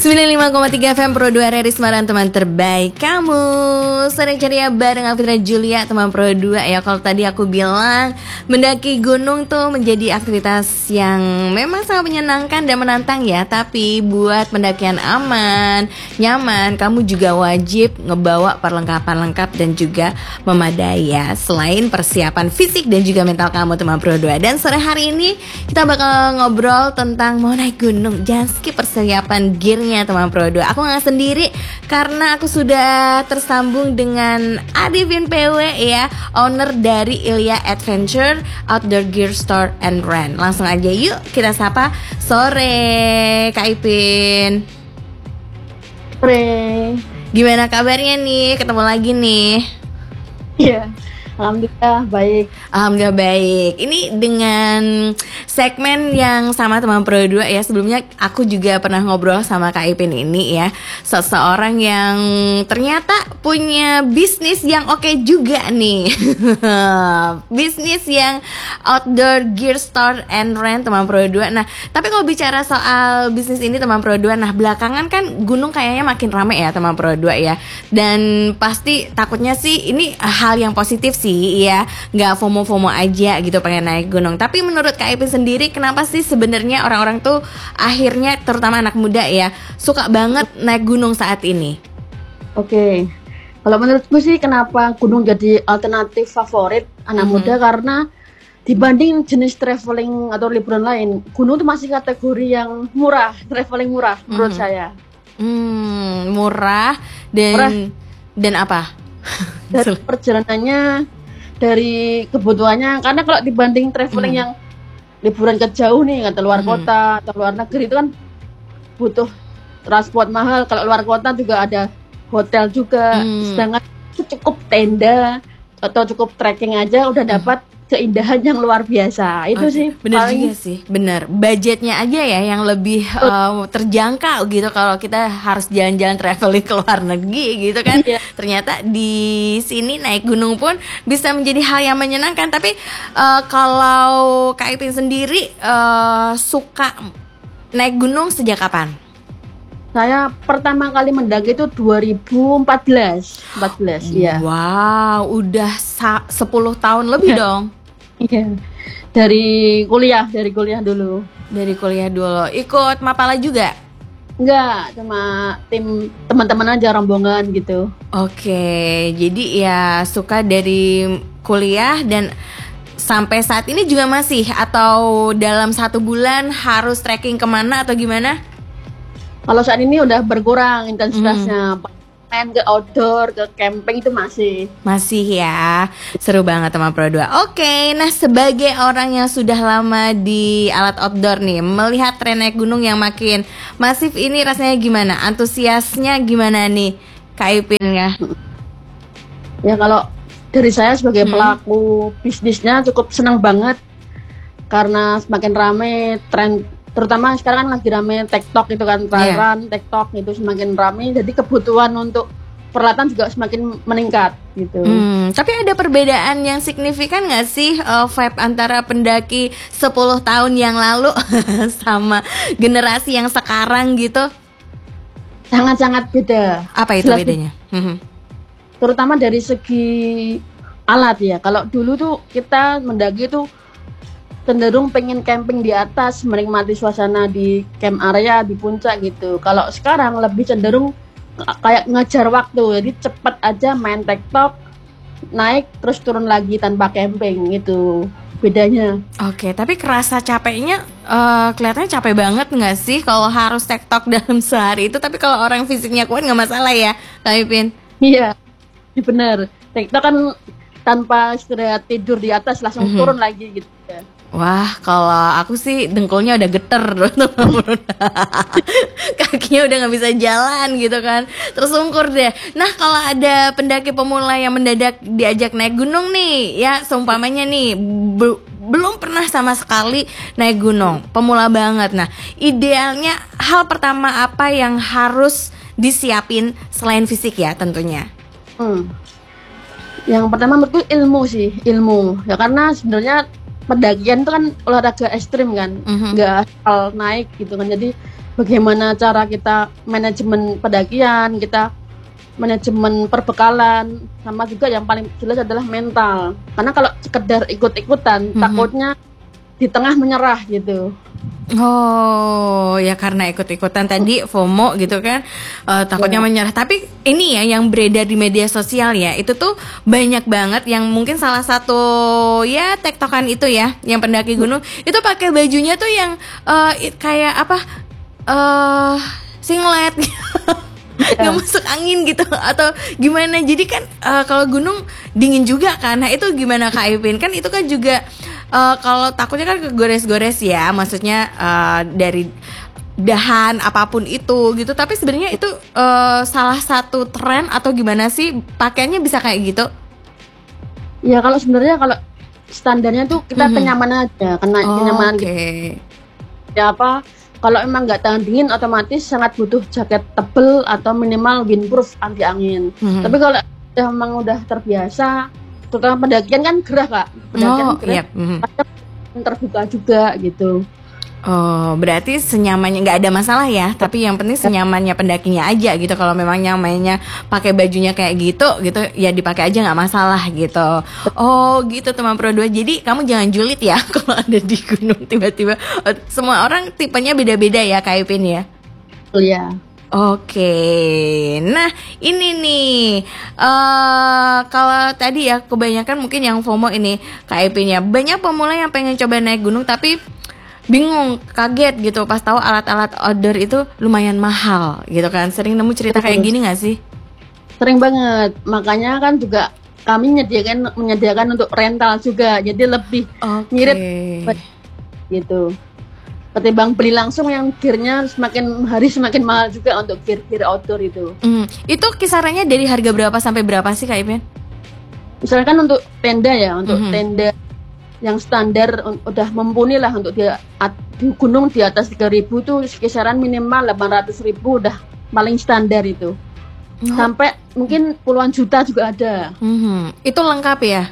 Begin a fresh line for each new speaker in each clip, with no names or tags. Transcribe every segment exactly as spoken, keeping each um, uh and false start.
sembilan puluh lima koma tiga F M Pro dua R R I Semarang, teman terbaik kamu. Sore ceria bareng Alfitra Julia, teman Pro dua ya. Kalau tadi aku bilang mendaki gunung tuh menjadi aktivitas yang memang sangat menyenangkan dan menantang ya. Tapi buat pendakian aman, nyaman, kamu juga wajib ngebawa perlengkapan lengkap dan juga memadai ya. Selain persiapan fisik dan juga mental kamu, teman Pro dua. Dan sore hari ini kita bakal ngobrol tentang mau naik gunung. Jangan skip persiapan gearnya, teman Pro dua. Aku nggak sendiri karena aku sudah tersambung dengan Adivin P W ya, owner dari Ilya Adventure Outdoor Gear Store and Rent. Langsung aja yuk kita sapa. Sore Kak Ipin.
Sore.
Gimana kabarnya nih? Ketemu lagi nih.
Iya. Alhamdulillah baik.
Alhamdulillah baik. Ini dengan segmen yang sama teman Pro dua ya. Sebelumnya aku juga pernah ngobrol sama Kak Ipin ini ya. Seseorang yang ternyata punya bisnis yang oke juga nih. Bisnis yang outdoor gear store and rent, teman Pro dua. Nah, tapi kalau bicara soal bisnis ini teman Pro dua, nah belakangan kan gunung kayaknya makin rame ya teman Pro dua ya. Dan pasti takutnya sih ini hal yang positif sih ya, nggak FOMO-FOMO aja gitu pengen naik gunung. Tapi menurut Kak Ipin sendiri, kenapa sih sebenarnya orang-orang tuh akhirnya, terutama anak muda ya, suka banget naik gunung saat ini?
Oke, kalau menurutku sih kenapa gunung jadi alternatif favorit anak mm-hmm. muda, karena dibanding jenis traveling atau liburan lain, gunung tuh masih kategori yang murah, traveling murah mm-hmm. menurut saya.
Hmm, murah dan murah. Dan apa?
Dari perjalanannya, dari kebutuhannya, karena kalau dibanding traveling hmm. yang liburan ke jauh nih, atau luar hmm. kota atau luar negeri, itu kan butuh transport mahal. Kalau luar kota juga ada hotel juga, hmm. sedangkan cukup tenda atau cukup trekking aja udah dapat hmm. keindahan yang luar biasa. Itu okay. sih
bener
paling...
juga sih, bener. Budgetnya aja ya yang lebih uh, terjangkau gitu. Kalau kita harus jalan-jalan traveling ke luar negeri gitu kan, yeah. ternyata di sini naik gunung pun bisa menjadi hal yang menyenangkan. Tapi uh, kalau Kak Ipin sendiri uh, suka naik gunung sejak kapan?
Saya pertama kali mendaki itu dua ribu empat belas. Iya.
Wow, udah sa- sepuluh tahun lebih dong.
Iya. Dari kuliah, dari kuliah dulu.
Dari kuliah dulu. Ikut Mapala juga?
Enggak, cuma tim teman-teman aja, rombongan gitu.
Oke, jadi ya suka dari kuliah dan sampai saat ini juga masih, atau dalam satu bulan harus trekking kemana atau gimana?
Kalau saat ini udah berkurang intensitasnya, hmm. main ke outdoor, ke camping itu masih.
Masih ya, seru banget teman Pro dua. Oke, nah sebagai orang yang sudah lama di alat outdoor nih, melihat tren naik gunung yang makin masif ini rasanya gimana? Antusiasnya gimana nih Kak Ipin ya?
Ya kalau dari saya sebagai hmm. pelaku bisnisnya cukup senang banget, karena semakin rame tren. Terutama sekarang kan lagi rame TikTok itu kan, run, yeah. TikTok itu semakin rame, jadi kebutuhan untuk peralatan juga semakin meningkat gitu.
Hmm, tapi ada perbedaan yang signifikan nggak sih uh, vibe antara pendaki sepuluh tahun yang lalu sama generasi yang sekarang gitu?
Sangat-sangat beda.
Apa itu jelas bedanya?
Terutama dari segi alat ya. Kalau dulu tuh kita mendaki tuh cenderung pengen camping di atas, menikmati suasana di camp area, di puncak gitu. Kalau sekarang lebih cenderung kayak ngejar waktu, jadi cepet aja main TikTok, naik terus turun lagi tanpa camping gitu bedanya.
Oke, tapi kerasa capeknya, uh, kelihatannya capek banget nggak sih kalau harus TikTok dalam sehari itu? Tapi kalau orang fisiknya kuat nggak masalah ya, Kak Ipin?
Iya, bener. TikTok kan tanpa istirahat tidur di atas langsung mm-hmm. turun lagi gitu ya.
Wah, kalau aku sih dengkulnya udah geter, kakinya udah nggak bisa jalan gitu kan, tersungkur deh. Nah, kalau ada pendaki pemula yang mendadak diajak naik gunung nih, ya seumpamanya nih be- belum pernah sama sekali naik gunung, pemula banget. Nah, idealnya hal pertama apa yang harus disiapin selain fisik ya tentunya?
Hmm. Yang pertama menurutku ilmu sih, ilmu ya, karena sebenarnya pendakian itu kan olahraga ekstrim kan, nggak mm-hmm. asal naik gitu kan, jadi bagaimana cara kita manajemen pendakian, kita manajemen perbekalan, sama juga yang paling jelas adalah mental. Karena kalau sekedar ikut-ikutan, mm-hmm. takutnya di tengah menyerah gitu.
Oh, ya karena ikut-ikutan tadi FOMO gitu kan, uh, takutnya yeah. menyerah. Tapi ini ya yang beredar di media sosial ya, itu tuh banyak banget yang mungkin salah satu ya tektokan itu ya, yang pendaki gunung itu pakai bajunya tuh yang uh, kayak apa, uh, singlet. Nggak yeah. masuk angin gitu atau gimana. Jadi kan uh, kalau gunung dingin juga kan. Nah itu gimana Kak Ipin? Kan itu kan juga uh, kalau takutnya kan kegores-gores ya, maksudnya uh, dari dahan apapun itu gitu. Tapi sebenarnya itu uh, salah satu tren atau gimana sih pakaiannya bisa kayak gitu?
Ya kalau sebenarnya kalau standarnya tuh kita mm-hmm. kenyamanan aja, kena
oh,
kenyamanan
okay.
gitu. Ya apa? Kalau emang nggak tahan dingin, otomatis sangat butuh jaket tebel atau minimal windproof anti angin. Mm-hmm. Tapi kalau emang udah terbiasa, terutama pendakian kan gerah Kak, pendakian
oh,
gerah,
yep. mm-hmm.
terbuka juga gitu.
Oh, berarti senyamannya nggak ada masalah ya. Tapi yang penting senyamannya pendakinya aja gitu. Kalau memang nyamannya pakai bajunya kayak gitu, gitu ya dipakai aja nggak masalah gitu. Oh, gitu teman Pro dua. Jadi kamu jangan julid ya kalau ada di gunung tiba-tiba. Semua orang tipenya beda-beda ya Kak Ipin ya.
Oh ya.
Oke, nah ini nih uh, kalau tadi ya kebanyakan mungkin yang FOMO ini Kak Ipin ya. Banyak pemula yang pengen coba naik gunung tapi bingung, kaget gitu pas tahu alat-alat outdoor itu lumayan mahal gitu kan. Sering nemu cerita kayak gini nggak sih?
Sering banget, makanya kan juga kami menyediakan menyediakan untuk rental juga, jadi lebih okay. mirip gitu. Ketimbang beli langsung yang gearnya semakin hari semakin mahal juga untuk gear-gear outdoor itu.
Mm, itu kisarannya dari harga berapa sampai berapa sih Kak Ipin?
Misalkan untuk tenda ya, untuk mm-hmm. tenda yang standar udah mumpuni lah untuk di, di gunung di atas tiga ribu tuh kisaran minimal delapan ratus ribu udah paling standar itu. Oh. Sampai mungkin puluhan juta juga ada.
Mm-hmm. Itu lengkap ya?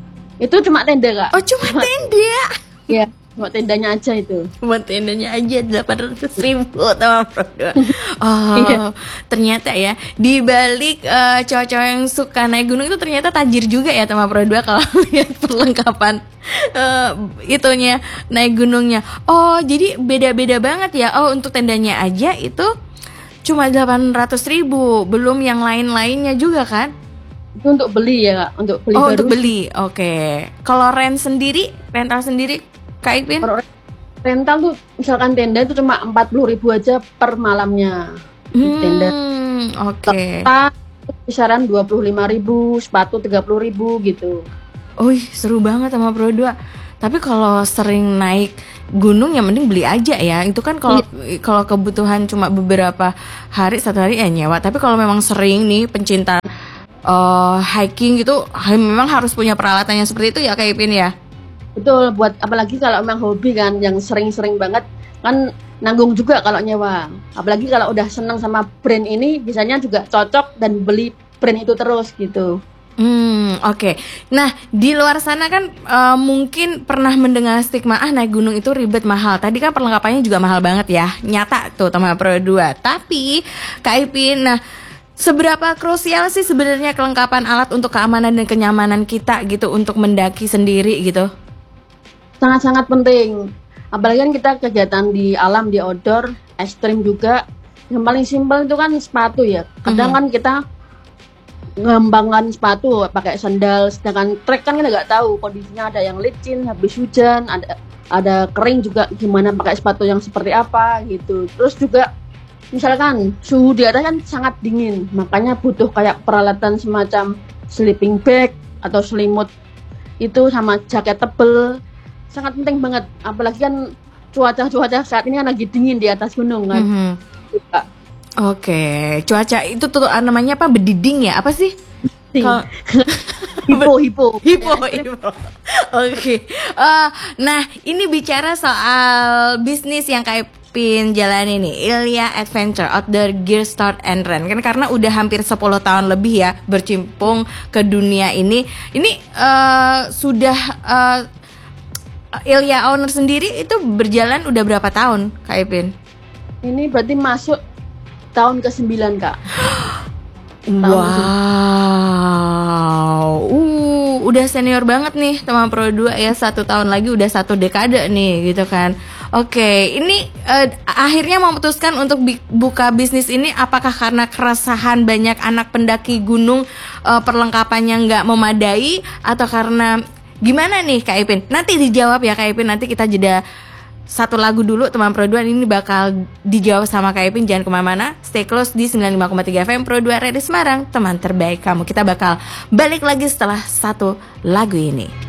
Itu cuma tenda Kak.
Oh cuma tenda?
Ya, cuma tendanya aja itu.
Cuma tendanya aja delapan ratus ribu teman Pro dua. Oh iya. Ternyata ya di balik uh, cowok-cowok yang suka naik gunung itu ternyata tajir juga ya teman Pro dua kalau lihat perlengkapan uh, itunya naik gunungnya. Oh jadi beda-beda banget ya. Oh untuk tendanya aja itu cuma delapan ratus ribu, belum yang lain-lainnya juga kan?
Itu untuk beli ya Kak, untuk beli
oh
baru.
Untuk beli, oke. Okay. Kalau rent sendiri, rental sendiri Kak Ipin?
Rental tuh misalkan tenda itu cuma empat puluh ribu aja per malamnya.
Hmm,
tenda.
Oke. Okay.
Kisaran dua puluh lima ribu, sepatu tiga puluh ribu gitu.
Wih, seru banget sama Pro dua. Tapi kalau sering naik gunung yang mending beli aja ya. Itu kan kalau iya. kalau kebutuhan cuma beberapa hari, satu hari ya nyewa. Tapi kalau memang sering nih pencinta uh, hiking gitu, memang harus punya peralatan yang seperti itu ya Kak Ipin ya.
Betul, buat apalagi kalau memang hobi kan yang sering-sering banget kan nanggung juga kalau nyewa. Apalagi kalau udah seneng sama brand ini biasanya juga cocok dan beli brand itu terus gitu.
Hmm, oke. Okay. Nah, di luar sana kan uh, mungkin pernah mendengar stigma ah naik gunung itu ribet mahal. Tadi kan perlengkapannya juga mahal banget ya. Nyata tuh teman Pro dua. Tapi Kak Ipin, nah seberapa krusial sih sebenarnya kelengkapan alat untuk keamanan dan kenyamanan kita gitu untuk mendaki sendiri gitu?
Sangat-sangat penting. Apalagi kan kita kegiatan di alam, di outdoor, ekstrim juga. Yang paling simpel itu kan sepatu ya. Kadang mm-hmm. kan kita ngembangkan sepatu pakai sandal, sedangkan trek kan kita nggak tahu kondisinya, ada yang licin habis hujan, ada ada kering juga, gimana pakai sepatu yang seperti apa gitu. Terus juga misalkan suhu di atas kan sangat dingin, makanya butuh kayak peralatan semacam sleeping bag atau selimut itu sama jaket tebel, sangat penting banget. Apalagi kan cuaca-cuaca saat ini kan lagi dingin di atas gunung kan. Mm-hmm. Juga.
Oke, cuaca itu tuh namanya apa? Bediding ya? Apa sih?
Kalo... hipo, hipo.
Hipo, hipo. Oke. Uh, nah, ini bicara soal bisnis yang kayak Pin jalan ini, Ilya Adventure Outdoor Gear Start and Rent. Kan karena udah hampir sepuluh tahun lebih ya bercimpung ke dunia ini. Ini uh, sudah uh, Ilya owner sendiri itu berjalan udah berapa tahun, Kak Ipin?
Ini berarti masuk tahun ke sembilan, Kak.
Wow, uh, udah senior banget nih teman Pro dua ya, satu tahun lagi udah satu dekade nih gitu kan. Oke, ini uh, akhirnya memutuskan untuk bi- buka bisnis ini apakah karena keresahan banyak anak pendaki gunung uh, perlengkapannya nggak memadai atau karena gimana nih Kak Ipin? Nanti dijawab ya Kak Ipin, nanti kita jeda satu lagu dulu teman Pro dua, ini bakal dijawab sama Kak Ipin, jangan kemana-mana, stay close di sembilan puluh lima koma tiga F M Pro dua Radio Semarang, teman terbaik kamu. Kita bakal balik lagi setelah satu lagu ini.